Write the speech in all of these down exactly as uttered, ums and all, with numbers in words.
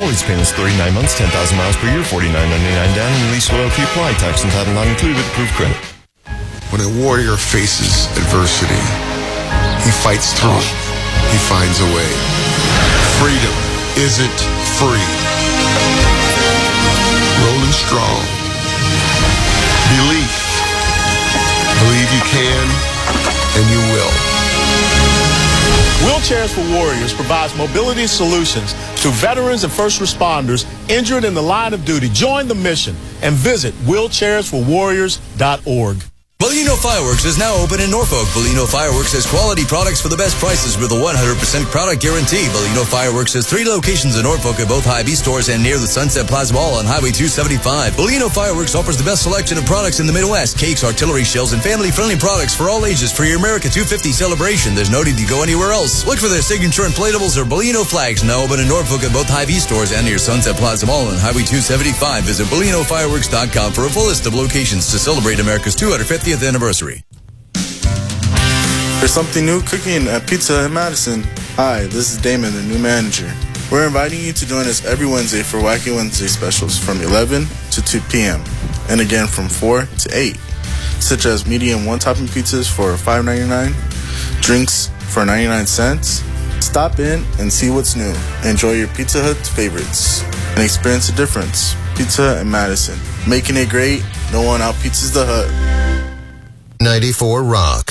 Lease payments thirty-nine months, ten thousand miles per year, forty-nine ninety-nine down, and lease loyalty apply. Tax and title not included with approved credit. When a warrior faces adversity, he fights through it. He finds a way. Freedom isn't free. Rolling strong. Belief. Believe you can, and you will. Wheelchairs for Warriors provides mobility solutions to veterans and first responders injured in the line of duty. Join the mission and visit wheelchairs for warriors dot org. Bellino Fireworks is now open in Norfolk. Bellino Fireworks has quality products for the best prices with a one hundred percent product guarantee. Bellino Fireworks has three locations in Norfolk at both Hy-Vee stores and near the Sunset Plaza Mall on Highway two seventy-five. Bellino Fireworks offers the best selection of products in the Midwest. Cakes, artillery shells, and family-friendly products for all ages for your America two fifty celebration. There's no need to go anywhere else. Look for their signature inflatables or Bellino flags now open in Norfolk at both Hy-Vee stores and near Sunset Plaza Mall on Highway two seventy-five. Visit Bellino Fireworks dot com for a full list of locations to celebrate America's two hundred fiftieth anniversary. There's something new cooking at Pizza in Madison. Hi, this is Damon, the new manager. We're inviting you to join us every Wednesday for Wacky Wednesday specials from eleven to two p.m. and again from four to eight, such as medium one-topping pizzas for five ninety-nine, drinks for ninety-nine cents. Stop in and see what's new. Enjoy your Pizza Hut favorites and experience the difference. Pizza in Madison. Making it great, no one out-pizzas the Hut. ninety-four Rock.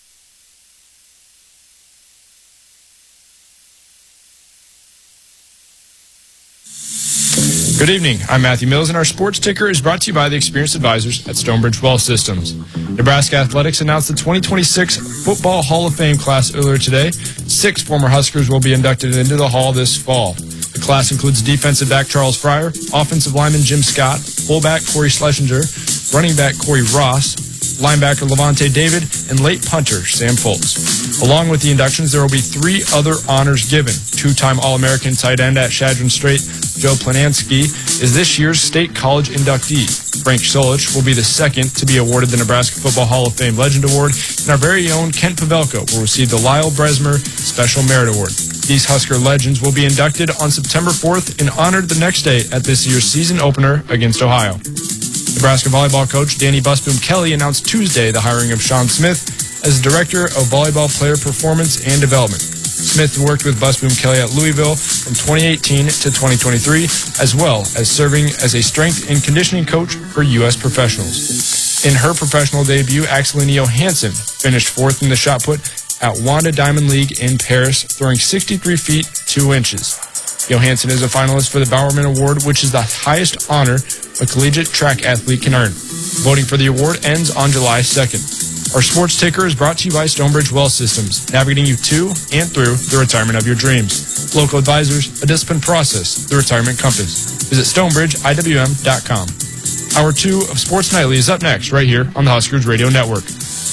Good evening. I'm Matthew Mills, and our sports ticker is brought to you by the experienced advisors at Stonebridge Wealth Systems. Nebraska Athletics announced the twenty twenty-six Football Hall of Fame class earlier today. Six former Huskers will be inducted into the Hall this fall. The class includes defensive back Charles Fryer, offensive lineman Jim Scott, fullback Corey Schlesinger, running back Corey Ross, linebacker Levante David, and late punter Sam Foltz. Along with the inductions, there will be three other honors given. Two-time All-American tight end at Shadron Strait, Joe Planansky, is this year's State College inductee. Frank Solich will be the second to be awarded the Nebraska Football Hall of Fame Legend Award, and our very own Kent Pavelko will receive the Lyle Bresmer Special Merit Award. These Husker legends will be inducted on September fourth and honored the next day at this year's season opener against Ohio. Nebraska volleyball coach Danny Busboom Kelly announced Tuesday the hiring of Sean Smith as Director of Volleyball Player Performance and Development. Smith worked with Busboom Kelly at Louisville from twenty eighteen to twenty twenty-three, as well as serving as a strength and conditioning coach for U S professionals. In her professional debut, Axeline Johansson finished fourth in the shot put at Wanda Diamond League in Paris, throwing sixty-three feet, two inches. Johansson is a finalist for the Bowerman Award, which is the highest honor a collegiate track athlete can earn. Voting for the award ends on July second. Our sports ticker is brought to you by Stonebridge Wealth Systems, navigating you to and through the retirement of your dreams. Local advisors, a disciplined process, the retirement compass. Visit stonebridge I W M dot com. Hour two of Sports Nightly is up next, right here on the Huskers Radio Network.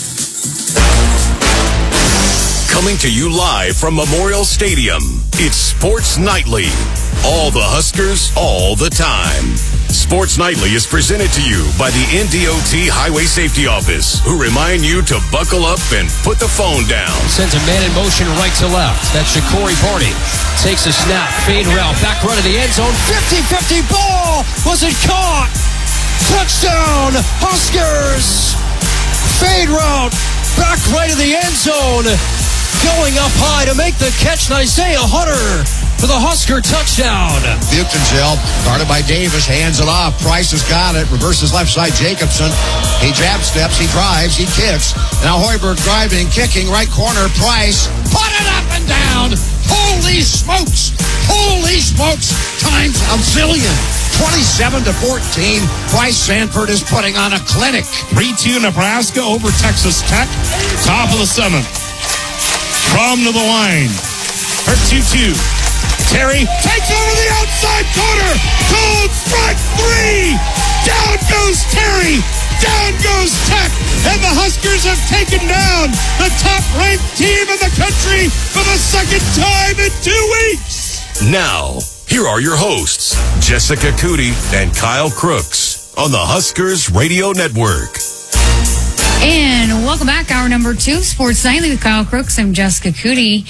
Coming to you live from Memorial Stadium, it's Sports Nightly. All the Huskers, all the time. Sports Nightly is presented to you by the N D O T Highway Safety Office, who remind you to buckle up and put the phone down. Sends a man in motion right to left. That's Shakori Barney. Takes a snap, fade route, back run to the end zone. fifty-fifty ball! Was it caught? Touchdown, Huskers! Fade route, back right of the end zone. Going up high to make the catch, Isaiah Hunter for the Husker touchdown. Buchtenzel, guarded by Davis, hands it off. Price has got it, reverses left side, Jacobson. He jab steps, he drives, he kicks. Now Hoiberg driving, kicking, right corner, Price. Put it up and down. Holy smokes. Holy smokes. Times a zillion. twenty-seven to fourteen. Price Sanford is putting on a clinic. three two Nebraska over Texas Tech. Top of the seventh. From to the line. For two two. Terry takes over the outside corner. Cold strike three. Down goes Terry. Down goes Tech. And the Huskers have taken down the top-ranked team in the country for the second time in two weeks. Now, here are your hosts, Jessica Cootie and Kyle Crooks on the Huskers Radio Network. And welcome back. Hour number two, Sports Nightly with Kyle Crooks. I'm Jessica Cootie.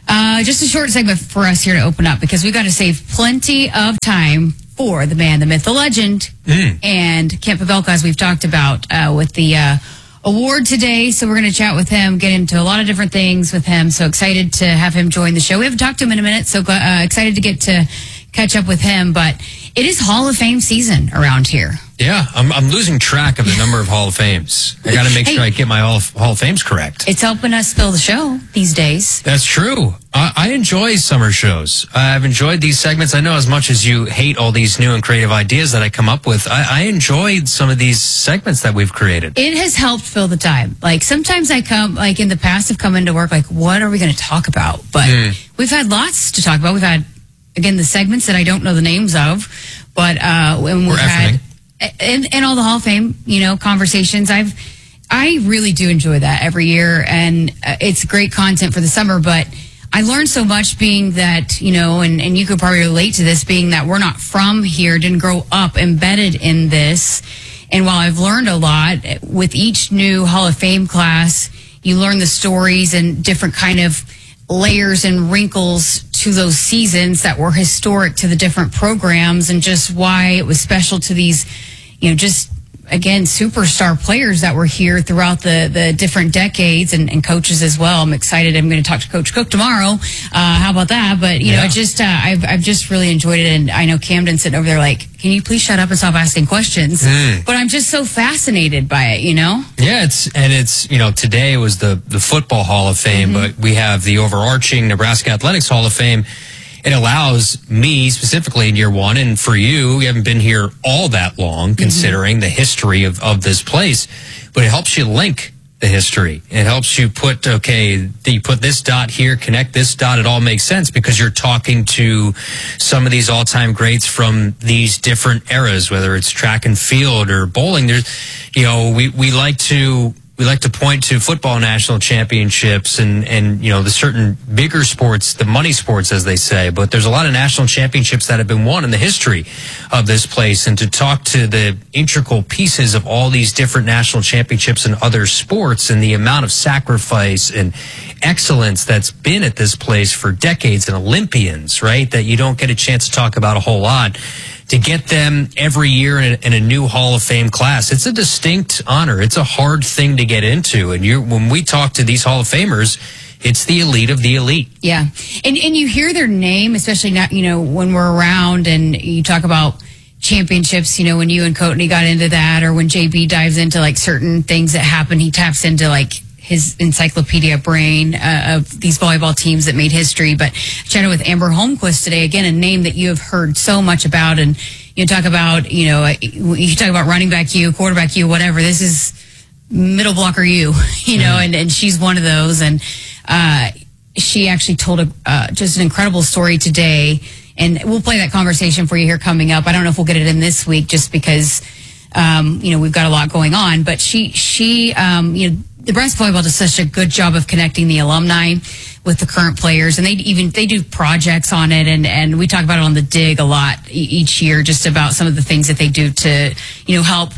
Uh, just a short segment for us here to open up because we've got to save plenty of time for the man, the myth, the legend, mm. and Kent Pavelka, as we've talked about uh, with the uh, award today. So we're going to chat with him, get into a lot of different things with him. So excited to have him join the show. We haven't talked to him in a minute, so uh, excited to get to catch up with him. But it is Hall of Fame season around here. Yeah, I'm, I'm losing track of the number of Hall of Fames. I got to make hey, sure I get my Hall, Hall of Fames correct. It's helping us fill the show these days. That's true. I, I enjoy summer shows. I've enjoyed these segments. I know as much as you hate all these new and creative ideas that I come up with, I, I enjoyed some of these segments that we've created. It has helped fill the time. Like sometimes I come, like in the past, I've come into work like, what are we going to talk about? But mm. we've had lots to talk about. We've had, again, the segments that I don't know the names of, but uh, when we've We're had... effing. And, and all the Hall of Fame, you know, conversations. I've, I really do enjoy that every year, and uh, it's great content for the summer. But I learned so much being that, you know, and, and you could probably relate to this, being that we're not from here, didn't grow up embedded in this. And while I've learned a lot with each new Hall of Fame class, you learn the stories and different kind of layers and wrinkles to those seasons that were historic to the different programs and just why it was special to these, you know, just, again, superstar players that were here throughout the, the different decades and, and coaches as well. I'm excited. I'm going to talk to Coach Cook tomorrow. Uh, how about that? But, you yeah. know, it just, uh, I've, I've just really enjoyed it. And I know Camden sitting over there like, can you please shut up and stop asking questions? Mm. But I'm just so fascinated by it, you know? Yeah, it's, and it's, you know, today was the, the Football Hall of Fame, mm-hmm. but we have the overarching Nebraska Athletics Hall of Fame. It allows me specifically in year one, and for you, we haven't been here all that long, considering mm-hmm. the history of, of this place, but it helps you link the history. It helps you put, okay, you put this dot here, connect this dot, it all makes sense because you're talking to some of these all-time greats from these different eras, whether it's track and field or bowling. There's, you know, we, we like to... We like to point to football national championships and, and, you know, the certain bigger sports, the money sports, as they say. But there's a lot of national championships that have been won in the history of this place. And to talk to the integral pieces of all these different national championships and other sports and the amount of sacrifice and excellence that's been at this place for decades and Olympians, right, that you don't get a chance to talk about a whole lot. To get them every year in a, in a new Hall of Fame class, it's a distinct honor. It's a hard thing to get into. And you, when we talk to these Hall of Famers, it's the elite of the elite. Yeah. And and you hear their name, especially not, you know, when we're around and you talk about championships, you know, when you and Courtney got into that, or when J B dives into like certain things that happen, he taps into like his encyclopedia brain uh, of these volleyball teams that made history. But I chatted with Amber Holmquist today, again, a name that you have heard so much about. And you talk about, you know, you talk about running back you, quarterback you, whatever. This is middle blocker you, you know, mm-hmm. and, and she's one of those. And uh, she actually told a, uh, just an incredible story today. And we'll play that conversation for you here coming up. I don't know if we'll get it in this week just because, um, you know, we've got a lot going on. But she, she, um, you know, Nebraska Volleyball does such a good job of connecting the alumni with the current players, and they even they do projects on it, and, and we talk about it on the Dig a lot e- each year, just about some of the things that they do to, you know, help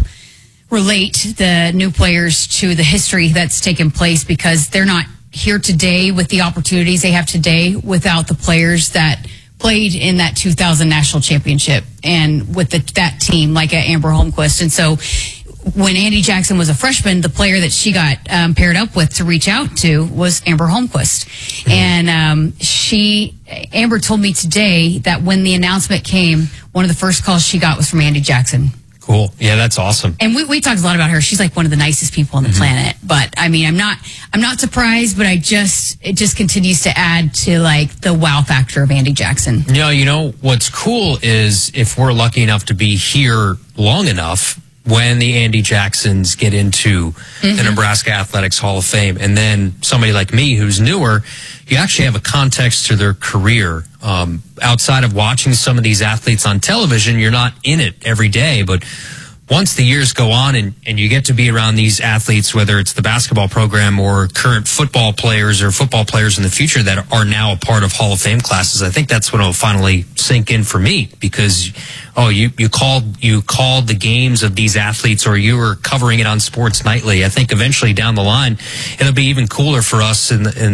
relate the new players to the history that's taken place, because they're not here today with the opportunities they have today without the players that played in that two thousand national championship and with the, that team like Amber Holmquist. And so when Andy Jackson was a freshman, the player that she got um, paired up with to reach out to was Amber Holmquist. Mm-hmm. And um, she, Amber told me today that when the announcement came, one of the first calls she got was from Andy Jackson. Cool. Yeah, that's awesome. And we, we talked a lot about her. She's like one of the nicest people on the mm-hmm. planet. But I mean, I'm not, I'm not surprised, but I just, it just continues to add to like the wow factor of Andy Jackson. You know, you know, what's cool is if we're lucky enough to be here long enough, when the Andy Jacksons get into mm-hmm. the Nebraska Athletics Hall of Fame, and then somebody like me who's newer, you actually have a context to their career. Um, outside of watching some of these athletes on television, you're not in it every day, but once the years go on and, and you get to be around these athletes, whether it's the basketball program or current football players or football players in the future that are now a part of Hall of Fame classes, I think that's when it'll finally sink in for me, because, oh, you, you called, you called the games of these athletes, or you were covering it on Sports Nightly. I think eventually down the line, it'll be even cooler for us in the, in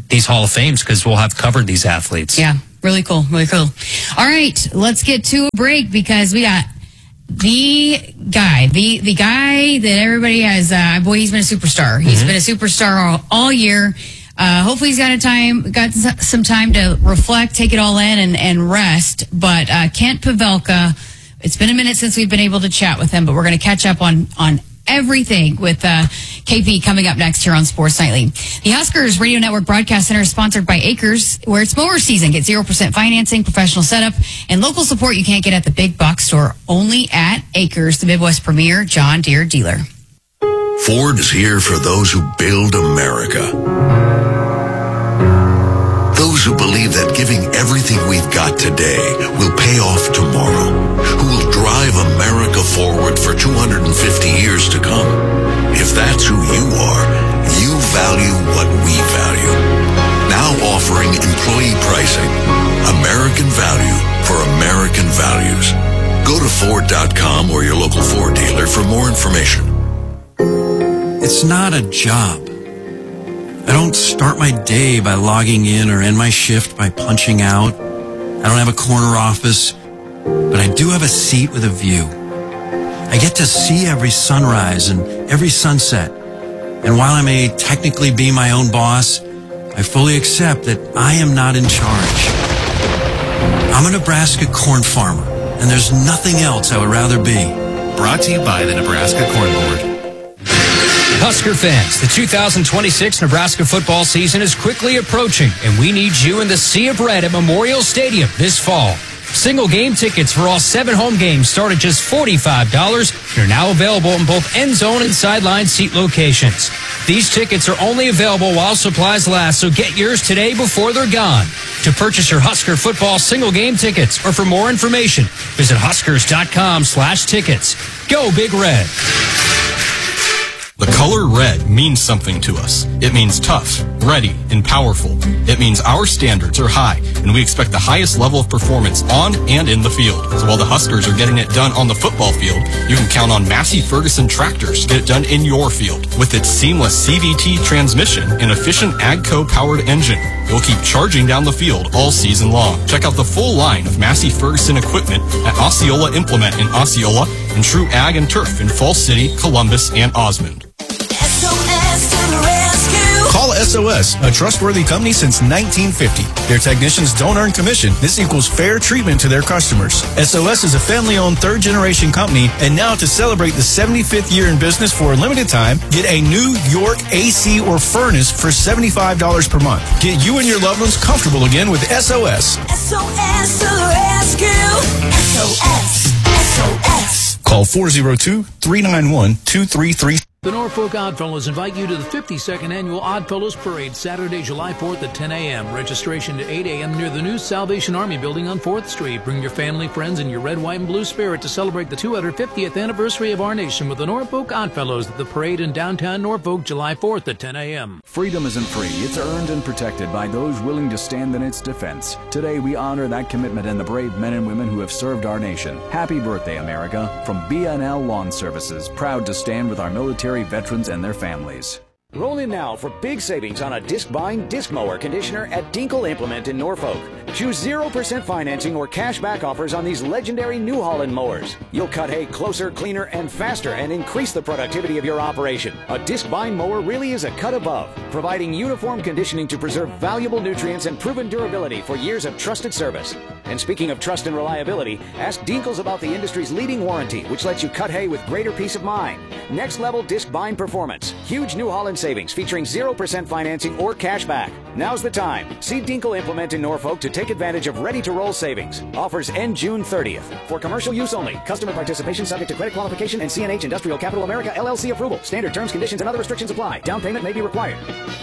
these Hall of Fames because we'll have covered these athletes. Yeah, really cool, really cool. All right, let's get to a break because we got the guy, the the guy that everybody has. Uh, boy, he's been a superstar. He's mm-hmm. been a superstar all, all year. Uh, hopefully, he's got a time, got some time to reflect, take it all in, and, and rest. But uh, Kent Pavelka, it's been a minute since we've been able to chat with him, but we're going to catch up on on everything with uh, K P coming up next here on Sports Nightly. The Huskers Radio Network Broadcast Center is sponsored by Acres, where it's mower season. Get zero percent financing, professional setup, and local support you can't get at the big box store. Only at Acres, the Midwest premier John Deere dealer. Ford is here for those who build America. Those who believe that giving everything we've got today will pay off tomorrow. Who will drive America forward for two hundred fifty years to come. If that's who you are, you value what we value. Now offering employee pricing. American value for American values. Go to Ford dot com or your local Ford dealer for more information. It's not a job. I don't start my day by logging in or end my shift by punching out. I don't have a corner office, but I do have a seat with a view. I get to see every sunrise and every sunset. And while I may technically be my own boss, I fully accept that I am not in charge. I'm a Nebraska corn farmer, and there's nothing else I would rather be. Brought to you by the Nebraska Corn Board. Husker fans, the two thousand twenty-six Nebraska football season is quickly approaching, and we need you in the Sea of Red at Memorial Stadium this fall. Single game tickets for all seven home games start at just forty-five dollars. They're now available in both end zone and sideline seat locations. These tickets are only available while supplies last, so get yours today before they're gone. To purchase your Husker football single game tickets or for more information, visit huskers.com slash tickets. Go Big Red. The color red means something to us. It means tough, ready, and powerful. It means our standards are high, and we expect the highest level of performance on and in the field. So while the Huskers are getting it done on the football field, you can count on Massey Ferguson tractors to get it done in your field. With its seamless C V T transmission and efficient AGCO-powered engine, you'll keep charging down the field all season long. Check out the full line of Massey Ferguson equipment at Osceola Implement in Osceola and True Ag and Turf in Falls City, Columbus, and Osmond. Call S O S, a trustworthy company since nineteen fifty. Their technicians don't earn commission. This equals fair treatment to their customers. S O S is a family-owned third-generation company, and now to celebrate the seventy-fifth year in business for a limited time, get a New York A C or furnace for seventy-five dollars per month. Get you and your loved ones comfortable again with S O S. S O S to the rescue. S O S. S O S. Call four oh two, three nine one, two three three. The Norfolk Oddfellows invite you to the fifty-second Annual Oddfellows Parade, Saturday, July fourth at ten a.m. Registration at eight a.m. near the new Salvation Army building on fourth Street. Bring your family, friends, and your red, white, and blue spirit to celebrate the two hundred fiftieth anniversary of our nation with the Norfolk Oddfellows at the parade in downtown Norfolk, July fourth at ten a.m. Freedom isn't free. It's earned and protected by those willing to stand in its defense. Today, we honor that commitment and the brave men and women who have served our nation. Happy birthday, America. From B N L Lawn Services, proud to stand with our military veterans and their families. Roll in now for big savings on a disc-bind disc mower conditioner at Dinkle Implement in Norfolk. Choose zero percent financing or cash back offers on these legendary New Holland mowers. You'll cut hay closer, cleaner, and faster and increase the productivity of your operation. A disc-bind mower really is a cut above, providing uniform conditioning to preserve valuable nutrients and proven durability for years of trusted service. And speaking of trust and reliability, ask Dinkles about the industry's leading warranty, which lets you cut hay with greater peace of mind. Next level disc-bind performance. Huge New Holland savings featuring zero percent financing or cash back. Now's the time. See Dinkle Implement in Norfolk to take advantage of ready-to-roll savings. Offers end June thirtieth. For commercial use only. Customer participation subject to credit qualification and C N H Industrial Capital America L L C approval. Standard terms, conditions, and other restrictions apply. Down payment may be required.